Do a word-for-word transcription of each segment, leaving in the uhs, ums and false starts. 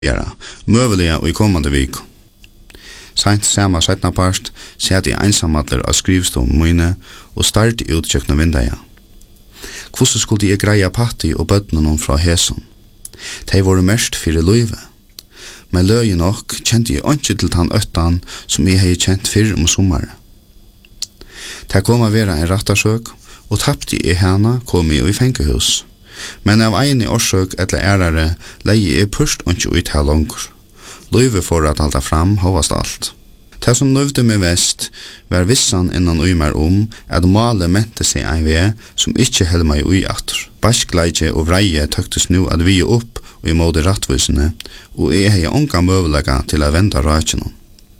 gjøre, møvelige og i kommende vik. Sent samme setna part sett jeg ensamadler av skrivstoven mine og start ut kjøkna vindeia. Hvordan skulle jeg greie patti og bøttene noen fra heson? De var mest fyrir løyve. Men løye nok kjente jeg ikke til den øttan som jeg hei kjent fyrr om sommaren. Det kom å være en rattarsøk, og tappte jeg hana kom jeg i fengehus. Men av egen årsøk etter ærare leie jeg pørst og ikke ut her langer. Løyve for at halda fram hovast alt. Det som nøvde meg vest var vissan innan uimer om at male mente seg ein vei som ikke held meg ui atter. Baskleidje og vreie tøktes nu at vi er opp og i måte rattvisene, og jeg hei onga møvelega til å venda ratsjenom.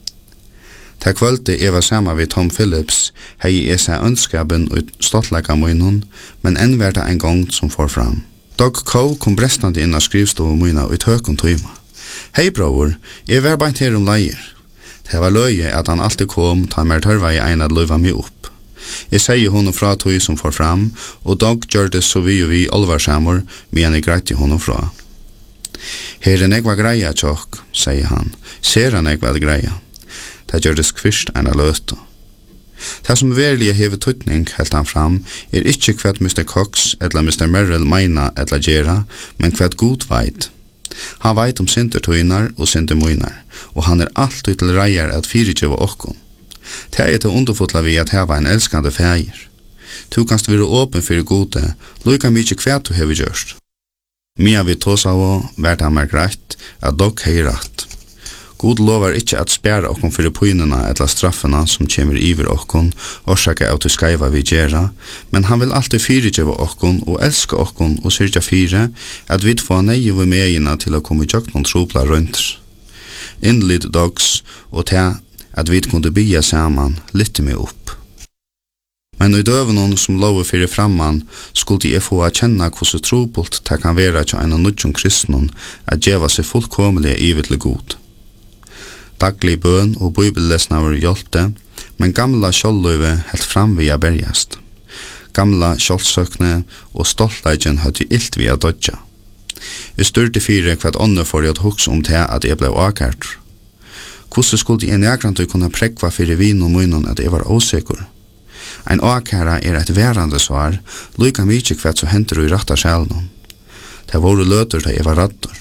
Ta kvölde jeg var sammen ved Tom Phillips, hei jeg seg ønskaben og stoltlega munnen, men enn var det en gang som får fram. Doug Coe kom brestande inn av skrivstovet munnen og i tøkken tøyma. Hei bror, jeg var bare her om leier. Det var løye at han alltid kom, ta mer tørva i ein at løyva meg opp. Jeg sier honom fra tøy som får fram, og Doug gjør det så vi og vi olvarsamur, men jeg greit i honom fra. Her er negva greia tjokk, sier han. Ser han negva greia. Det gjør det skvist enn a løtu. Det som verilige hever tøytning, helt han fram, er ikkje hva mister Cox eller mister Merrill meina eller gjerra, men hva god veit. Han veit om sintertøynar og sintermøynar, og han er alltid til reier at fyrirtjøva okkom. Det er til underfotla vi at heva en elskande feir. Tu kanst være åpen fyrir gode, loika mykje hva du hever gjørst. Mia vi tåsa av, vært han mer greit, at dok hei rett. God lovar ikkje at spæra okkom fyrir pøynena eller straffena som kjemur iver okkom, orsaka av til skaiva vi gjerra, men han vil alltid fyrirgjeva okkom og elska okkom og syrja fyre at vi få neie vi megina til å komme i tjøknon tropla rundt. Innlid dogs og til at vi kunne bygja saman litt meg opp. Men i døvenon som lover fyrir framman skulle jeg få a kjenna hvordan tropult det kan være til en av nudjon kristnon at gjeva seg fullkomlige iver til god. Daglig bøn og bibellesnaver hjelpte, men gamla kjolløyve helt fram via bergjast. Gamla kjollsøkne og stoltleggen hadde ilt via dodja. Jeg styrte fire hva ånder for jeg hukse om til at jeg ble akert. Hvordan skulle jeg nærkant kunne prekva fire vin og munnen at jeg var åsikker? Ein akera er et værande svar, lykka mykje hva som henter i ratta sjælen. Det var løter da jeg var radder.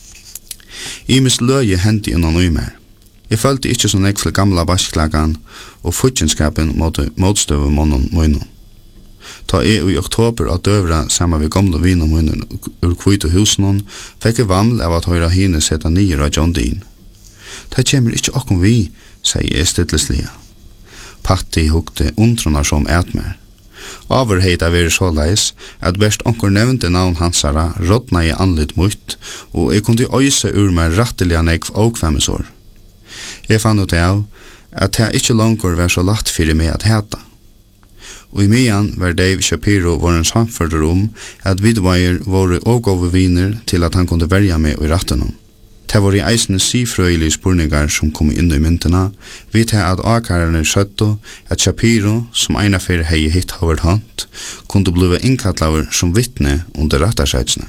I mis løye hente innan uimer. Jeg følte ikke så nekk til gamla basklagan og futjenskapen mot motstøve månen munnen. Ta jeg i oktober av døvra sammen med gamle vin og munnen ur kvite husen, fikk jeg vaml av at høyra hine sette nye av John Dean. Det kommer ikke okkom vi, sier jeg stilleslige. Patti hukte undrona som etmer. Overheit av er så leis at best onkur nevnte navn hansara rådna i anlitt mutt, og jeg kunne øyse ur meg ratteliga nekv åkvemmesår. Jeg fann ut av at det ikke langer var så lagt fyrir meg at heta. Og i mian var Dave Shapiro våren samførder om at vidveier våre ågåve viner til at han kunne verja meg i rattenom. Det var i eisende sifrøyelige spurningar som kom inn i myntena, vi til at akarene skjøtto at Shapiro, som eina fyrir hei hitt Howard Hunt, kunne blive innkattlaver som vittne under rattarseitsene.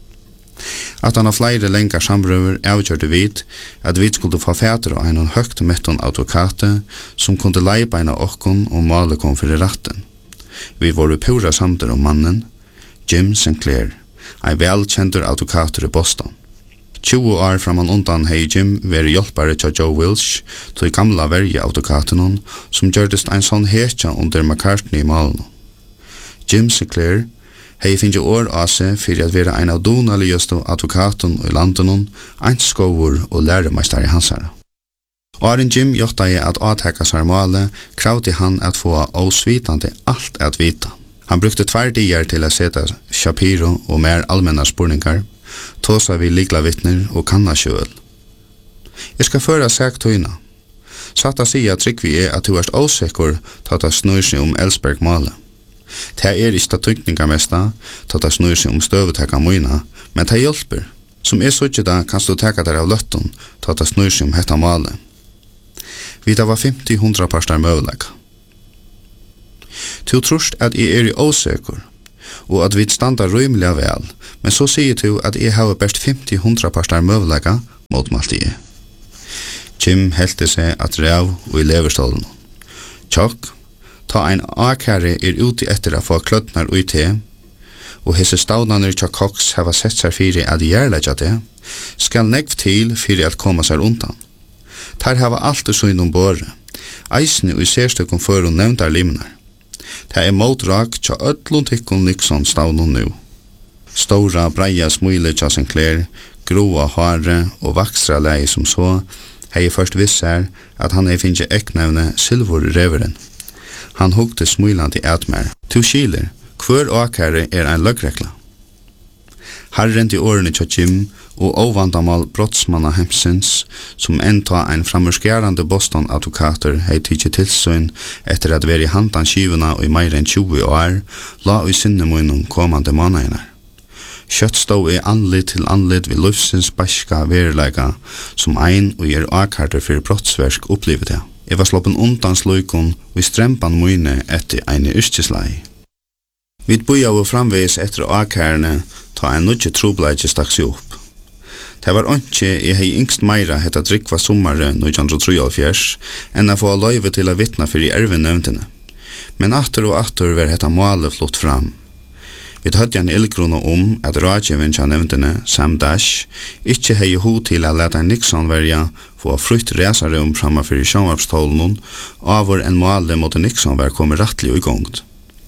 At han av flere lengar samrøver avgjørte vid at vi skulle få fæter av en høgt metton advokate som kunne leibeina okkon og male kom fyrir ratten. Vi var pura samter om mannen, Jim Sinclair, ein velkjentur advokater i Boston. tjúgu år framan undan hei Jim veri hjelpare til Joe Wilsh til gamla verje advokatenon som gjørdest ein sånn hetja under McCartney i malen. Jim Sinclair hei finnje år av seg fyrir at være ein av donaligaste advokaten i landenon, ein skovur og læremeister i hansara. Åren Jim gjørte jeg at avtekka seg male, kravde han at få avsvitande alt at vita. Han brukte tvær dier til å sette Shapiro og mer allmenna spurningar, tåsa vi likla vittner og kanna sjøl. Jeg skal føre seg tøyna. Satt å si at trykk vi er at du er åsikker til at snur seg om Ellsberg male. Det er ikke tykninga mesta, til at snur seg om støvetekka møyna, men det hjelper. Som er sånn da kan du teka der av løtten, til at snur seg om hetta male. Vi da var femti hundra parstar møveleg. Du trorst at jeg er i åsikker, og at vi standa rymelig vel, men så sier du at jeg har best femti hundra parstar møvelega motmalte jeg. Jim helte seg at rev og i leverstålen. Tjokk, ta ein akære er ute etter å få kløtnar ui til, og hese stavnaner tja koks hava sett seg fyrir at gjerleggja det, skal negv til fyrir at koma seg undan. Tar hava alt og søgn om båre, eisne og i sérstøkken for å nevndar limnar. Det er motrak tja öllun tikkun Nixon stavnun nu. Stora, breia smule tja Sinclair, groa hare og vaksra leie som så, hei først visser at han hei finnje eknevne Silvor Reveren. Han hugte smuiland i ætmer. Tu skiler, hver åkere er ein løggrekla. Herren til årene tja Jim og ovandamal brottsmanna hemsins, som enta ein framurskjærande Boston-advokater hei tidsi tilsøyn etter at veri handan skivuna og i meir enn tjue år, la i sinnemunum komande måneinar. Kjøtt stod i anlitt til anlitt ved lufsins baska verilega, som ein og er akkarter fyrir brottsverk opplivet det. Jeg var sloppen undan sløykon og i strempan møyne etter ein yrkjeslei. Vi boja og framveis etter akkarene ta en nudje trobleidje stakks opp. Det var ikke jeg hei yngst meira hetta drikva sommare nitjan trettiotre enn a få løyve til a vittna fyrir erven nevntene. Men atter og atter var hetta måle flott fram. Vi hadde en ildkrona om at rådgiveren til nevntene, Sam Dash, ikke hei ho til a leta Nixon verja få frukt resarum framma fyrir sjånvarpstålen avur en måle mot Nixon var kommet rattlig i gongt.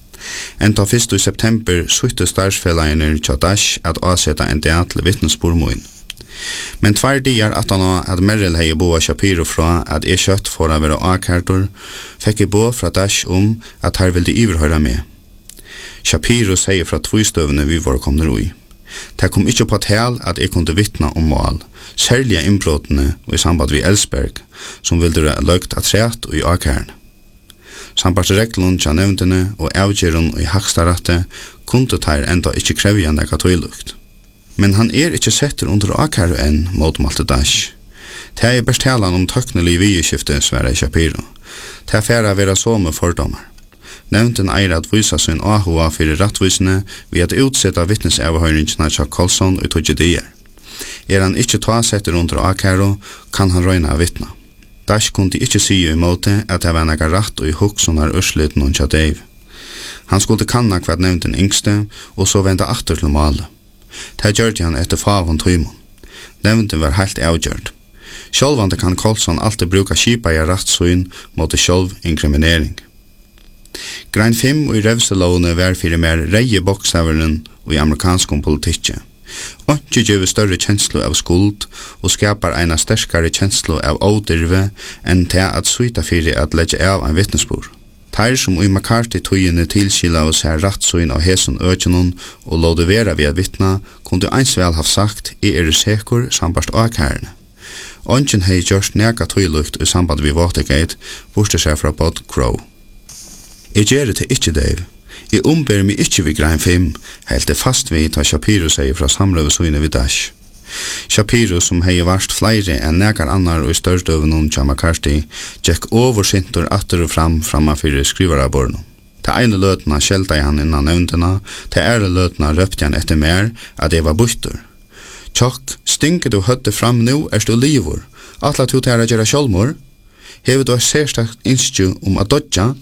Enta fyrst i september sutte starsfellagene til Dash at avsetta en teatle vittnesbormoin. Men tvær dier at han at Merrill hei boa Shapiro fra at e kjøtt for å være akkartor, fikk jeg bo fra Dash om at her ville iverhøyra med. Shapiro sier fra tvøystøvene vi var komne ui. Det kom ikke på tal at jeg kunne vittna om mål, særlige innbråtene og i samband vi Ellsberg, som ville være løgt at træt og i akkaren. Samband reglun tja nevntene og avgjeren og i hakstarattet kunne teir enda ikke krevja nekka tøylukt. Men han er ikke setter under akkar enn motmalte Dash. Det er best talan om tøknelig vieskifte, sverre Shapiro. Det er færre vera så med fordomar. Nevnten eier at vysa sin ahua fyrir rattvisene ved at utsetta vittnesavhøyringene tja Colson og togje dier. Er han ikke ta setter under akkaro, kan han røyna vittna. Dash kunne ikke si i måte at det var nega ratt og i hukk som har urslit noen tja Dave. Han skulle kanna hva nevnten yngste, og så venda atter til male. Det gjørte han etter favon tøymon. Nevnten var helt avgjørt. Sjølvande kan Colson alltid bruka kipa i rattsøyn mot sjølv inkriminering. Grein fem og i revselovene var fyrir mer reie bokstaveren og i amerikansk politikk. Ikke gjør større kjenslo av skuld og skapar eina sterskare kjenslo av ådirve enn til at suita fyrir at legge av en vittnesbord. Teir som i McCarthy tøyene tilskila oss her rattsøyn av heson økjenon og låde vera ved vittna, kunne eins vel ha sagt i er sekur sambart akkærene. Ongen hei gjørst nega tøylukt i samband vi Watergate, borste seg fra Bob Crow. Jeg gjør det til ikke, Dave. Jeg omber meg ikke ved grein fem, helt det fast ved ta Shapiro sier fra samrøvesøyne ved Dash. Shapiro, som hei varst flere enn nekar annar og i størstøven om John McCarthy, gikk oversintor atter og fram framma fyrir skrivaraborno. Ta ene løtna skjelta han innan nevntena, ta ære løtna røpte han etter mer at jeg var buttur. Tjokk, stinker du høtte fram nu, er du livor. Atla tu tæra gjerra sjolmor? Hever du sérstakt innskju om at dodja?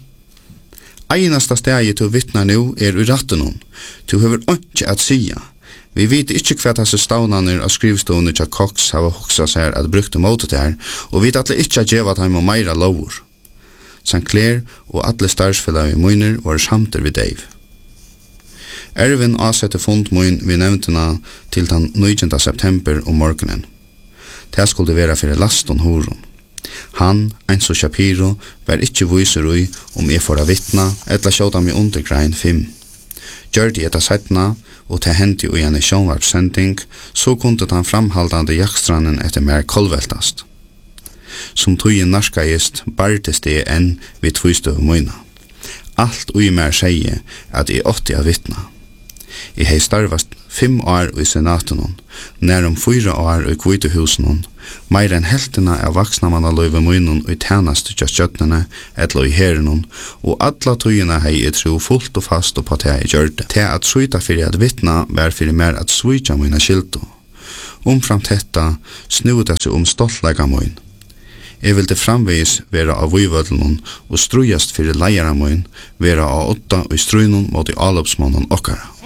Einasta stegi til vittna nu er i rattenon. Du hever ikke at sia. Vi vet ikke hva disse stavnaner av skrivstående til Cox har hoksa seg at brukte måtet her, og vi vet atle ikke at djeva dem og meira lovor. Sinclair og atle starsfellar i munner var samter ved Dave. Ervin avsette fund mun vi nevntena til den nitjende september om morgenen. Det skulle være for laston horon. Han, eins og Shapiro, var ikkje viser ui om jeg får a vittna, etla sjåta mi under grein fem. Gjør de etta setna, og til henti ui en sjånvarpsending, så kunde han framhaldande jakstranen etter mer kolveltast. Som tøyen narskaist, bartest det enn vid tvistøv møyna. Alt ui mer seie at jeg åtti a vittna. Jeg hei starvast fem år i senaten, nær om fyra år i kvitehusen, meir enn heltena av vaksna manna løyve munnen og i tænast til kjøttene, etla i herren, og alla tøyene hei i tro fullt og fast og på at jeg gjør det. Til at suita fyrir at vittna var fyrir mer at suita mine skilto. Umframt hetta snuði det seg om stoltleika mun. Jeg vil det framvegis være av vøyvødlen og strujast fyrir leiara mun, være av åtta og i strøynun mot i alopsmannen okkara.